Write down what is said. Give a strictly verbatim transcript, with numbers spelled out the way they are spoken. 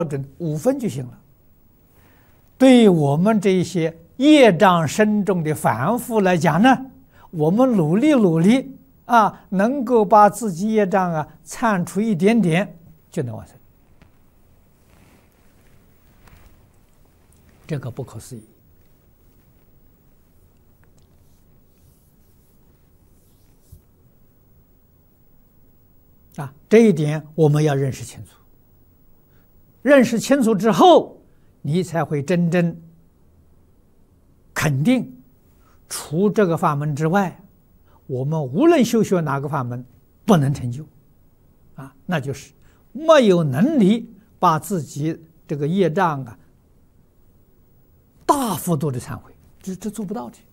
准五分就行了。对我们这些业障深重的凡夫来讲呢，我们努力努力啊，能够把自己业障啊忏除一点点，就能完成。这个不可思议啊！这一点我们要认识清楚。认识清楚之后，你才会真正肯定，除这个法门之外，我们无论修学哪个法门，不能成就啊，那就是没有能力把自己这个业障啊大幅度的忏悔，这这做不到的。